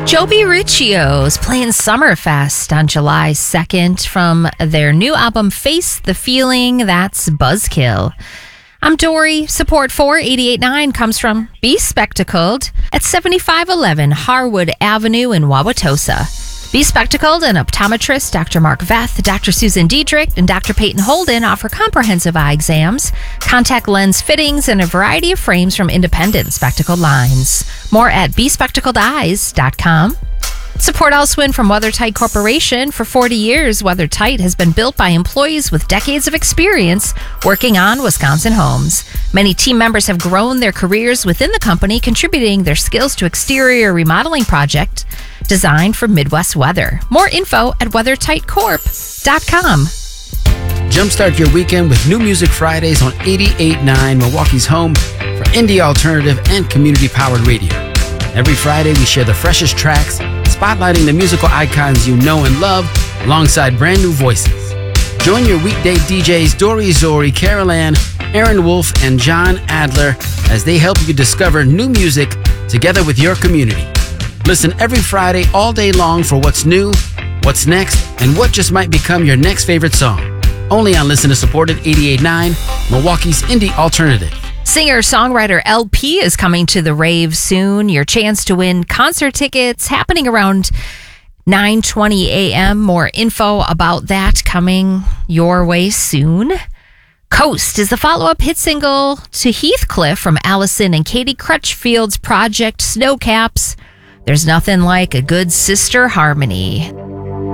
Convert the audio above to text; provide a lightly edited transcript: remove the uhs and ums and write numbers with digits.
Joby Riccio's playing Summerfest on July 2nd from their new album Face the Feeling. That's Buzzkill. I'm Dory. Support for 88.9 comes from Be Spectacled at 7511 Harwood Avenue in Wauwatosa. Be Spectacled and optometrist Dr. Mark Veth, Dr. Susan Diedrich, and Dr. Peyton Holden offer comprehensive eye exams, contact lens fittings, and a variety of frames from independent spectacle lines. More at bespectacledeyes.com. Support Elsewin from WeatherTight Corporation. For 40 years, WeatherTight has been built by employees with decades of experience working on Wisconsin homes. Many team members have grown their careers within the company, contributing their skills to exterior remodeling projects designed for Midwest weather. More info at weathertightcorp.com. Jumpstart your weekend with New Music Fridays on 88.9, Milwaukee's home for indie alternative and community-powered radio. Every Friday, we share the freshest tracks, spotlighting the musical icons you know and love, alongside brand new voices. Join your weekday DJs Dory Zori, Carol Ann, Aaron Wolf, and John Adler as they help you discover new music together with your community. Listen every Friday all day long for what's new, what's next, and what just might become your next favorite song. Only on listener-supported 88.9, Milwaukee's indie alternative. Singer-songwriter LP is coming to the rave soon. Your chance to win concert tickets happening around 9:20 a.m. More info about that coming your way soon. Coast is the follow-up hit single to Heathcliff from Allison and Katie Crutchfield's project Snowcaps. There's nothing like a good sister harmony.